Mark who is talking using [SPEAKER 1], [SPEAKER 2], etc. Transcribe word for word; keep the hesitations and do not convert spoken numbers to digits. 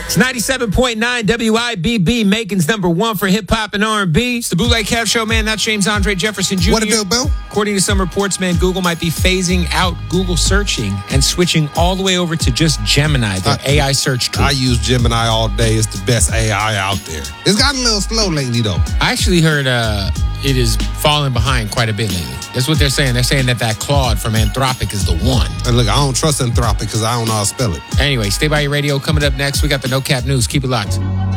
[SPEAKER 1] It's ninety-seven point nine W I B B, Macon's number one for hip-hop and R and B. It's the Bootleg Kev Show, man. That's James Andre Jefferson Junior
[SPEAKER 2] What it do, Bill?
[SPEAKER 1] According to some reports, man, Google might be phasing out Google searching and switching all the way over to just Gemini, their
[SPEAKER 2] I,
[SPEAKER 1] A I search tool.
[SPEAKER 2] I use Gemini all day. It's the best A I out there. It's gotten a little slow lately, though.
[SPEAKER 1] I actually heard uh, it is falling behind quite a bit lately. That's what they're saying. They're saying that that Claude from Anthropic is the one.
[SPEAKER 2] And look, I don't trust Anthropic because I don't know how to spell it.
[SPEAKER 1] Anyway, stay by your radio. Coming up next, we got the No Cap News. Keep it locked.